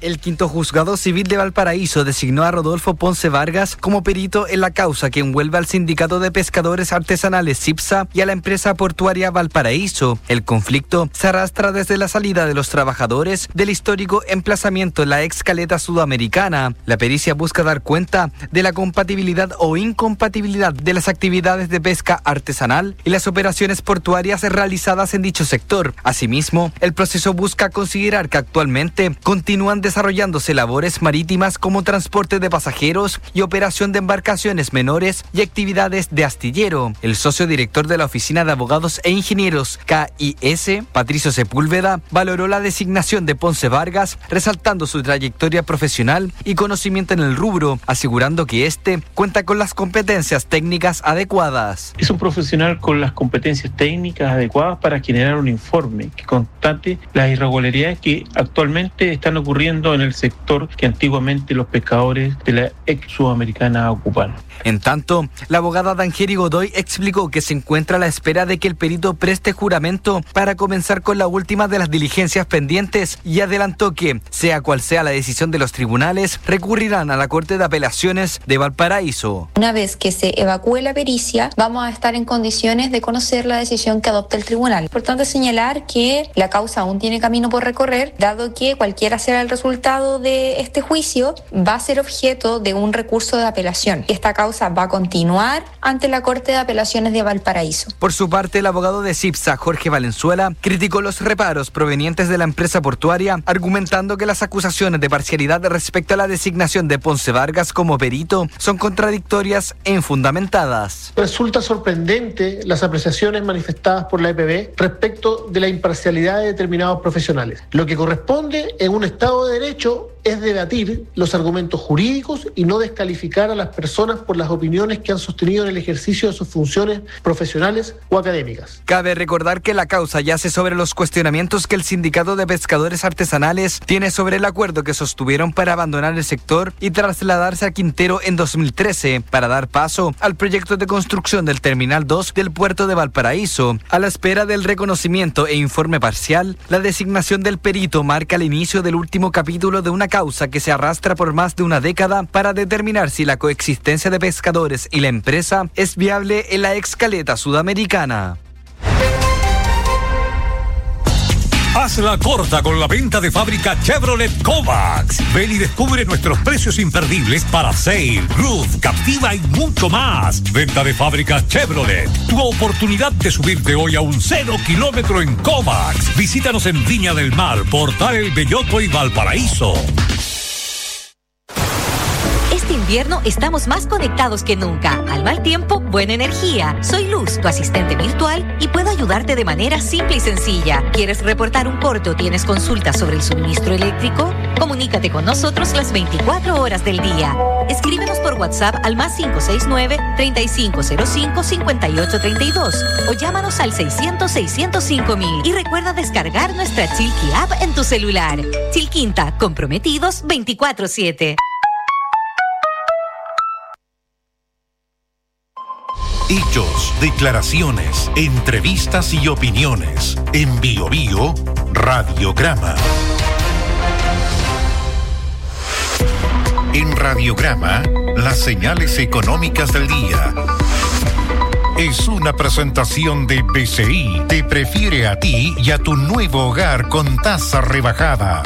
El quinto juzgado civil de Valparaíso designó a Rodolfo Ponce Vargas como perito en la causa que envuelve al Sindicato de Pescadores Artesanales SIPSA y a la empresa portuaria Valparaíso. El conflicto se arrastra desde la salida de los trabajadores del histórico emplazamiento en la ex caleta sudamericana. La pericia busca dar cuenta de la compatibilidad o incompatibilidad de las actividades de pesca artesanal y las operaciones portuarias realizadas en dicho sector. Asimismo, el proceso busca considerar que actualmente continúan desarrollándose labores marítimas como transporte de pasajeros y operación de embarcaciones menores y actividades de astillero. El socio director de la Oficina de Abogados e Ingenieros KIS, Patricio Sepúlveda, valoró la designación de Ponce Vargas, resaltando su trayectoria profesional y conocimiento en el rubro, asegurando que este cuenta con las competencias técnicas adecuadas. Es un profesional con las competencias técnicas adecuadas para generar un informe que constate las irregularidades que actualmente están ocurriendo en el sector que antiguamente los pescadores de la ex sudamericana ocuparon. En tanto, la abogada Dangeri Godoy explicó que se encuentra a la espera de que el perito preste juramento para comenzar con la última de las diligencias pendientes y adelantó que, sea cual sea la decisión de los tribunales, recurrirán a la Corte de Apelaciones de Valparaíso. Una vez que se evacúe la pericia, vamos a estar en condiciones de conocer la decisión que adopte el tribunal. Importante señalar que la causa aún tiene camino por recorrer, dado que cualquiera sea el resultado de este juicio, va a ser objeto de un recurso de apelación. Esta causa va a continuar ante la Corte de Apelaciones de Valparaíso. Por su parte, el abogado de SIPSA, Jorge Valenzuela, criticó los reparos provenientes de la empresa portuaria, argumentando que las acusaciones de parcialidad respecto a la designación de Ponce Vargas como perito son contradictorias e infundamentadas. Resulta sorprendente las apreciaciones manifestadas por la EPB respecto de la imparcialidad de determinados profesionales. Lo que corresponde en un Estado de Derecho es debatir los argumentos jurídicos y no descalificar a las personas por las opiniones que han sostenido en el ejercicio de sus funciones profesionales o académicas. Cabe recordar que la causa yace sobre los cuestionamientos que el Sindicato de Pescadores Artesanales tiene sobre el acuerdo que sostuvieron para abandonar el sector y trasladarse a Quintero en 2013 para dar paso al proyecto de construcción del Terminal 2 del puerto de Valparaíso. A la espera del reconocimiento e informe parcial, la designación del perito marca el inicio del último capítulo de una causa que se arrastra por más de una década para determinar si la coexistencia de pescadores y la empresa es viable en la ex caleta sudamericana. Hazla corta con la venta de fábrica Chevrolet Kovacs. Ven y descubre nuestros precios imperdibles para Sail, Roof, Captiva y mucho más. Venta de fábrica Chevrolet. Tu oportunidad de subirte hoy a un 0 kilómetro en Kovacs. Visítanos en Viña del Mar, Portal El Belloto y Valparaíso. Este invierno estamos más conectados que nunca. Al mal tiempo, buena energía. Soy Luz, tu asistente virtual, y puedo ayudarte de manera simple y sencilla. ¿Quieres reportar un corte o tienes consultas sobre el suministro eléctrico? Comunícate con nosotros las 24 horas del día. Escríbenos por WhatsApp al +569-3505-5832 o llámanos al 600-605-000 y recuerda descargar nuestra Chilqui App en tu celular. Chilquinta, comprometidos 24/7. Hechos, declaraciones, entrevistas y opiniones. En Bio Bio, Radiograma. En Radiograma, las señales económicas del día. Es una presentación de BCI. Te prefiere a ti y a tu nuevo hogar con tasa rebajada.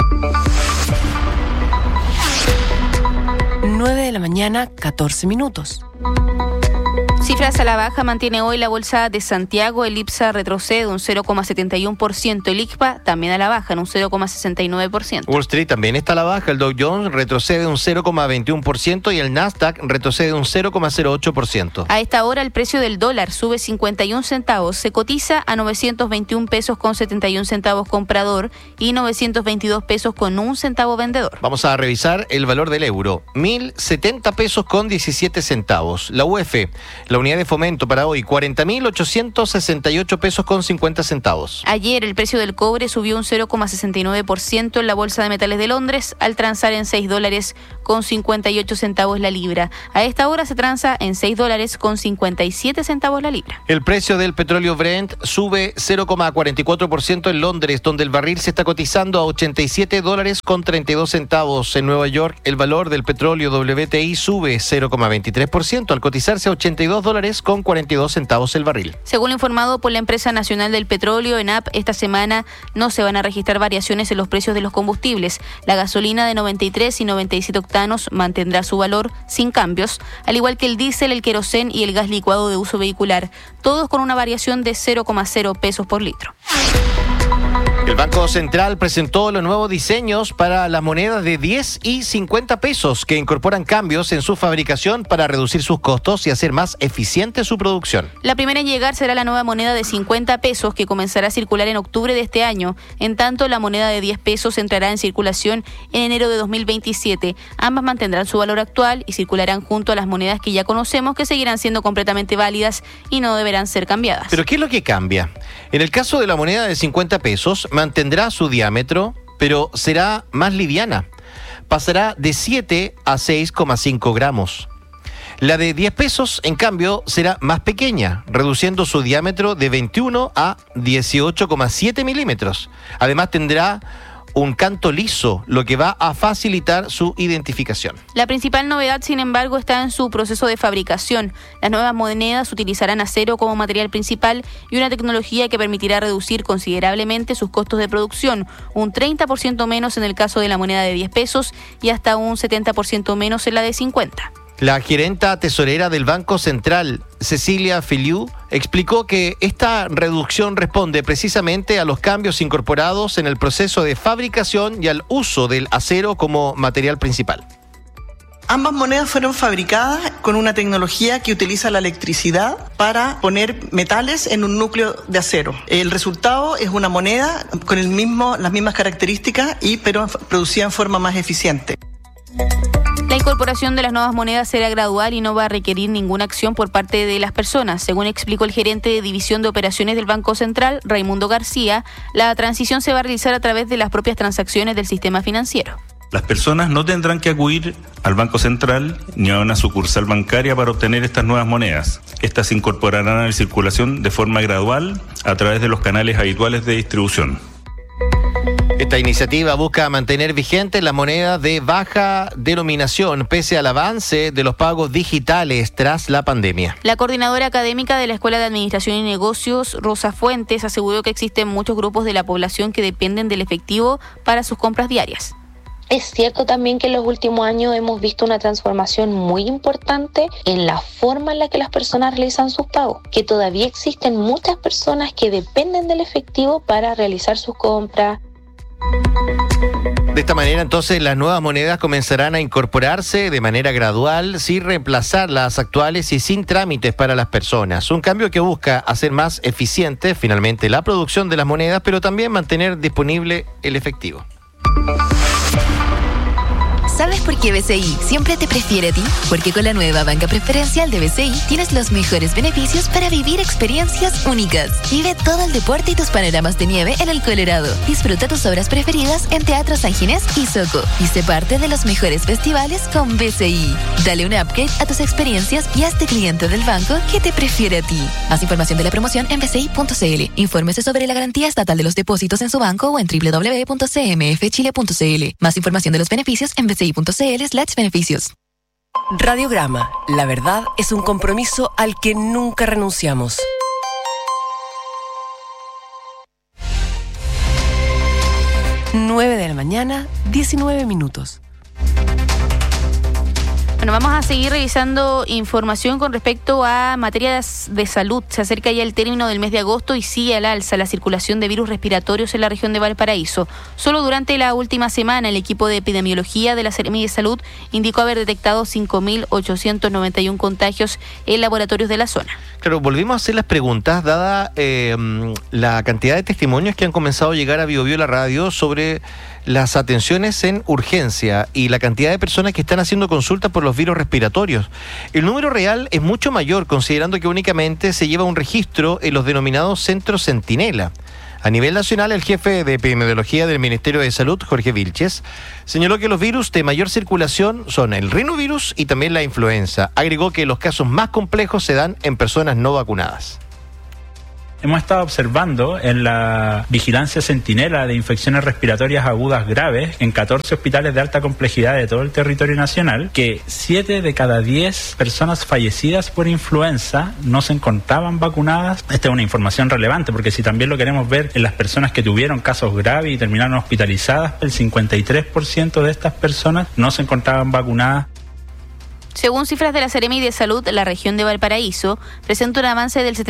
9:14 a.m. Cifras a la baja mantiene hoy la bolsa de Santiago. El IPSA retrocede un 0,71%. El ICPA también a la baja en un 0,69%. Wall Street también está a la baja. El Dow Jones retrocede un 0,21% y el Nasdaq retrocede un 0,08%. A esta hora el precio del dólar sube 51 centavos. Se cotiza a 921 pesos con 71 centavos comprador y 922 pesos con 1 centavo vendedor. Vamos a revisar el valor del euro. 1.070 pesos con 17 centavos. La UEF, la unidad de fomento para hoy, 40.868 pesos con 50 centavos. Ayer el precio del cobre subió un 0,69% en la Bolsa de Metales de Londres, al transar en $6 con 58 centavos la libra. A esta hora se transa en $6 con 57 centavos la libra. El precio del petróleo Brent sube 0,44% en Londres, donde el barril se está cotizando a $87 con 32 centavos. En Nueva York, el valor del petróleo WTI sube 0,23% al cotizarse a $82 con 42 centavos el barril. Según lo informado por la Empresa Nacional del Petróleo, ENAP, esta semana no se van a registrar variaciones en los precios de los combustibles. La gasolina de 93 y 97 octanos mantendrá su valor sin cambios, al igual que el diésel, el querosén y el gas licuado de uso vehicular, todos con una variación de 0,0 pesos por litro. El Banco Central presentó los nuevos diseños para las monedas de 10 y 50 pesos que incorporan cambios en su fabricación para reducir sus costos y hacer más eficiente su producción. La primera en llegar será la nueva moneda de 50 pesos que comenzará a circular en octubre de este año. En tanto, la moneda de 10 pesos entrará en circulación en enero de 2027. Ambas mantendrán su valor actual y circularán junto a las monedas que ya conocemos, que seguirán siendo completamente válidas y no deberán ser cambiadas. ¿Pero qué es lo que cambia? En el caso de la moneda de 50 pesos, mantendrá su diámetro, pero será más liviana. Pasará de 7 a 6,5 gramos. La de 10 pesos, en cambio, será más pequeña, reduciendo su diámetro de 21 a 18,7 milímetros. Además, tendrá un canto liso, lo que va a facilitar su identificación. La principal novedad, sin embargo, está en su proceso de fabricación. Las nuevas monedas utilizarán acero como material principal y una tecnología que permitirá reducir considerablemente sus costos de producción, un 30% menos en el caso de la moneda de 10 pesos y hasta un 70% menos en la de 50. La gerenta tesorera del Banco Central, Cecilia Filiu, explicó que esta reducción responde precisamente a los cambios incorporados en el proceso de fabricación y al uso del acero como material principal. Ambas monedas fueron fabricadas con una tecnología que utiliza la electricidad para poner metales en un núcleo de acero. El resultado es una moneda con las mismas características, pero producida en forma más eficiente. La incorporación de las nuevas monedas será gradual y no va a requerir ninguna acción por parte de las personas. Según explicó el gerente de División de Operaciones del Banco Central, Raimundo García, la transición se va a realizar a través de las propias transacciones del sistema financiero. Las personas no tendrán que acudir al Banco Central ni a una sucursal bancaria para obtener estas nuevas monedas. Estas se incorporarán a la circulación de forma gradual a través de los canales habituales de distribución. Esta iniciativa busca mantener vigentes las monedas de baja denominación pese al avance de los pagos digitales tras la pandemia. La coordinadora académica de la Escuela de Administración y Negocios, Rosa Fuentes, aseguró que existen muchos grupos de la población que dependen del efectivo para sus compras diarias. Es cierto también que en los últimos años hemos visto una transformación muy importante en la forma en la que las personas realizan sus pagos, que todavía existen muchas personas que dependen del efectivo para realizar sus compras. De esta manera, entonces, las nuevas monedas comenzarán a incorporarse de manera gradual, sin reemplazar las actuales y sin trámites para las personas. Un cambio que busca hacer más eficiente, finalmente, la producción de las monedas, pero también mantener disponible el efectivo. ¿Sabes por qué BCI siempre te prefiere a ti? Porque con la nueva banca preferencial de BCI tienes los mejores beneficios para vivir experiencias únicas. Vive todo el deporte y tus panoramas de nieve en el Colorado. Disfruta tus obras preferidas en Teatro San Ginés y Soco. Y sé parte de los mejores festivales con BCI. Dale un upgrade a tus experiencias y hazte cliente del banco que te prefiere a ti. Más información de la promoción en bci.cl. Infórmese sobre la garantía estatal de los depósitos en su banco o en www.cmfchile.cl. Más información de los beneficios en bci.cl/beneficios. Radiograma. La verdad es un compromiso al que nunca renunciamos. Nueve de la mañana, 19 minutos. Bueno, vamos a seguir revisando información con respecto a materias de salud. Se acerca ya el término del mes de agosto y sigue al alza la circulación de virus respiratorios en la región de Valparaíso. Solo durante la última semana, el equipo de epidemiología de la Seremi de Salud indicó haber detectado 5.891 contagios en laboratorios de la zona. Claro, volvimos a hacer las preguntas, dada la cantidad de testimonios que han comenzado a llegar a Bio Bio la radio sobre las atenciones en urgencia y la cantidad de personas que están haciendo consultas por los virus respiratorios. El número real es mucho mayor, considerando que únicamente se lleva un registro en los denominados centros Centinela. A nivel nacional, el jefe de epidemiología del Ministerio de Salud, Jorge Vilches, señaló que los virus de mayor circulación son el rinovirus y también la influenza. Agregó que los casos más complejos se dan en personas no vacunadas. Hemos estado observando en la vigilancia centinela de infecciones respiratorias agudas graves en 14 hospitales de alta complejidad de todo el territorio nacional que 7 de cada 10 personas fallecidas por influenza no se encontraban vacunadas. Esta es una información relevante porque si también lo queremos ver en las personas que tuvieron casos graves y terminaron hospitalizadas, el 53% de estas personas no se encontraban vacunadas. Según cifras de la Seremi de Salud, la región de Valparaíso presenta un avance del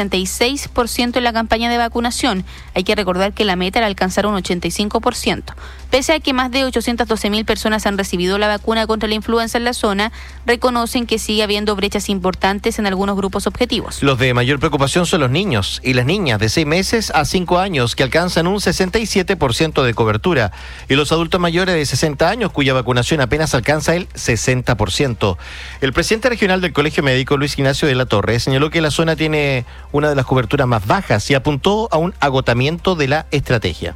76% en la campaña de vacunación. Hay que recordar que la meta era alcanzar un 85%. Pese a que más de 812.000 personas han recibido la vacuna contra la influenza en la zona, reconocen que sigue habiendo brechas importantes en algunos grupos objetivos. Los de mayor preocupación son los niños y las niñas de 6 meses a 5 años, que alcanzan un 67% de cobertura, y los adultos mayores de 60 años, cuya vacunación apenas alcanza el 60%. El presidente regional del Colegio Médico, Luis Ignacio de la Torre, señaló que la zona tiene una de las coberturas más bajas y apuntó a un agotamiento de la estrategia.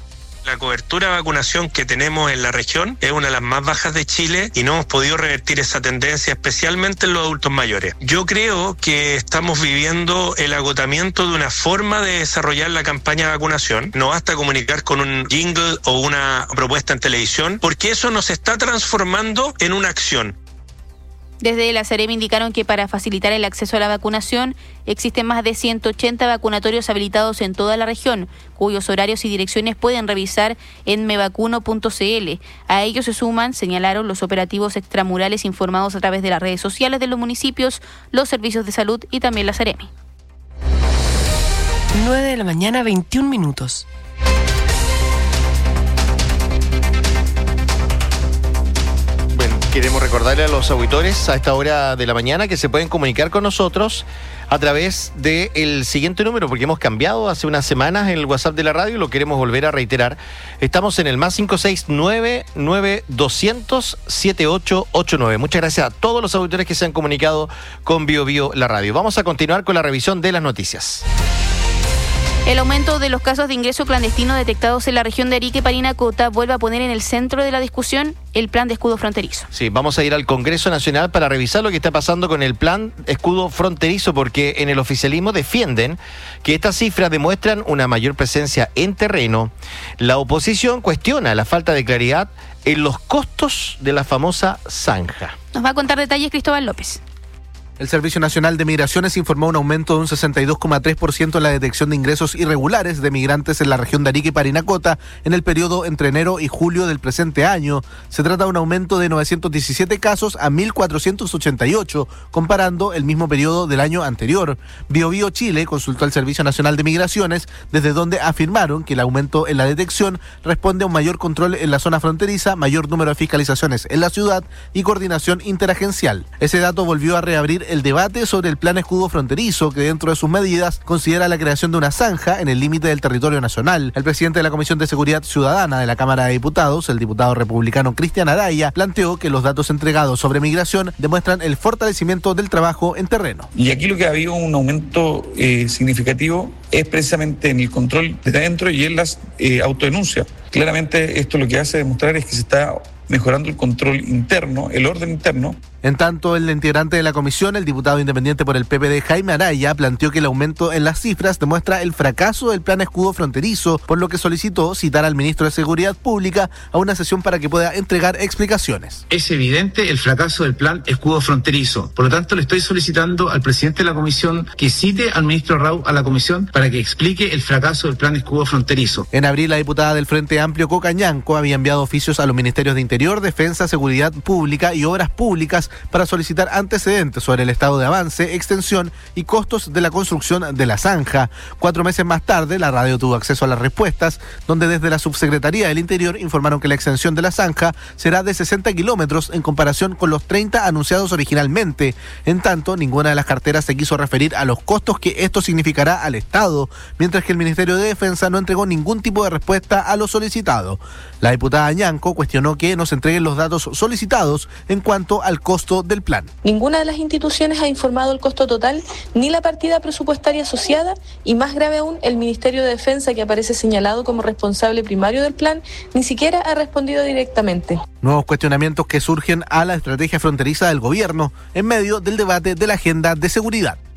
La cobertura de vacunación que tenemos en la región es una de las más bajas de Chile y no hemos podido revertir esa tendencia, especialmente en los adultos mayores. Yo creo que estamos viviendo el agotamiento de una forma de desarrollar la campaña de vacunación. No basta comunicar con un jingle o una propuesta en televisión, porque eso nos está transformando en una acción. Desde la Seremi indicaron que para facilitar el acceso a la vacunación existen más de 180 vacunatorios habilitados en toda la región, cuyos horarios y direcciones pueden revisar en mevacuno.cl. A ellos se suman, señalaron, los operativos extramurales informados a través de las redes sociales de los municipios, los servicios de salud y también la Seremi. 9 de la mañana, 21 minutos. Queremos recordarle a los auditores a esta hora de la mañana que se pueden comunicar con nosotros a través del siguiente número, porque hemos cambiado hace unas semanas el WhatsApp de la radio y lo queremos volver a reiterar. Estamos en el más 569-9200-7889. Muchas gracias a todos los auditores que se han comunicado con Bio Bio la radio. Vamos a continuar con la revisión de las noticias. El aumento de los casos de ingreso clandestino detectados en la región de Arica y Parinacota vuelve a poner en el centro de la discusión el plan de escudo fronterizo. Sí, vamos a ir al Congreso Nacional para revisar lo que está pasando con el plan escudo fronterizo, porque en el oficialismo defienden que estas cifras demuestran una mayor presencia en terreno. La oposición cuestiona la falta de claridad en los costos de la famosa zanja. Nos va a contar detalles Cristóbal López. El Servicio Nacional de Migraciones informó un aumento de un 62,3% en la detección de ingresos irregulares de migrantes en la región de Arica y Parinacota en el periodo entre enero y julio del presente año. Se trata de un aumento de 917 casos a 1.488, comparando el mismo periodo del año anterior. Bio Bio Chile consultó al Servicio Nacional de Migraciones, desde donde afirmaron que el aumento en la detección responde a un mayor control en la zona fronteriza, mayor número de fiscalizaciones en la ciudad y coordinación interagencial. Ese dato volvió a reabrir el debate sobre el plan escudo fronterizo, que dentro de sus medidas considera la creación de una zanja en el límite del territorio nacional. El presidente de la Comisión de Seguridad Ciudadana de la Cámara de Diputados, el diputado republicano Cristian Araya, planteó que los datos entregados sobre migración demuestran el fortalecimiento del trabajo en terreno. Y aquí lo que ha habido un aumento significativo es precisamente en el control desde adentro y en las autodenuncias. Claramente esto lo que hace demostrar es que se está mejorando el control interno, el orden interno. En tanto, el integrante de la comisión, el diputado independiente por el PPD, Jaime Araya, planteó que el aumento en las cifras demuestra el fracaso del plan escudo fronterizo, por lo que solicitó citar al ministro de Seguridad Pública a una sesión para que pueda entregar explicaciones. Es evidente el fracaso del plan escudo fronterizo. Por lo tanto, le estoy solicitando al presidente de la comisión que cite al ministro Rau a la comisión para que explique el fracaso del plan escudo fronterizo. En abril, la diputada del Frente Amplio, Coca Ñanco, había enviado oficios a los ministerios de Interior, Defensa, Seguridad Pública y Obras Públicas para solicitar antecedentes sobre el estado de avance, extensión y costos de la construcción de la zanja. 4 meses más tarde, la radio tuvo acceso a las respuestas, donde desde la Subsecretaría del Interior informaron que la extensión de la zanja será de 60 kilómetros en comparación con los 30 anunciados originalmente. En tanto, ninguna de las carteras se quiso referir a los costos que esto significará al Estado. Estado, mientras que el Ministerio de Defensa no entregó ningún tipo de respuesta a lo solicitado. La diputada Ñanco cuestionó que no se entreguen los datos solicitados en cuanto al costo del plan. Ninguna de las instituciones ha informado el costo total ni la partida presupuestaria asociada, y más grave aún, el Ministerio de Defensa, que aparece señalado como responsable primario del plan, ni siquiera ha respondido directamente. Nuevos cuestionamientos que surgen a la estrategia fronteriza del gobierno en medio del debate de la agenda de seguridad.